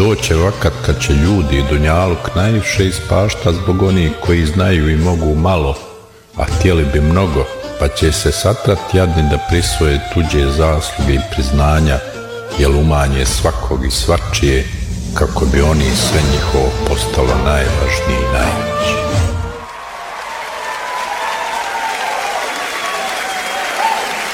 doće vakat kad će ljudi i dunjaluk najviše ispašta zbog onih koji znaju i mogu malo, a htjeli bi mnogo, pa će se satrat jadni da prisvoje tuđe zasluge i priznanja, jel umanje svakog i svačije, kako bi oni sve njihovo postalo najvažnije i najveće.